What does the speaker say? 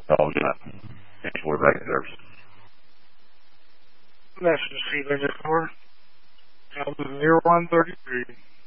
Oh, yeah. Thanks for back service. Message received, Engine 4. Altitude 0133.